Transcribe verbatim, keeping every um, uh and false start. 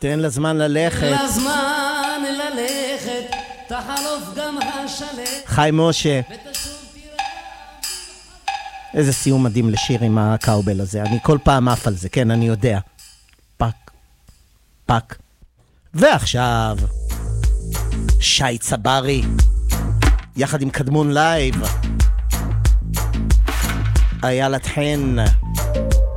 תן לזמן ללכת. לזמן ללכת, תחלוף גם השלט. חי משה. איזה סיום מדהים לשיר עם הקאובל הזה. אני כל פעם אף על זה, כן, אני יודע. פק, פק. ועכשיו, שי צברי, יחד עם קדמון לייב. איילה תחן.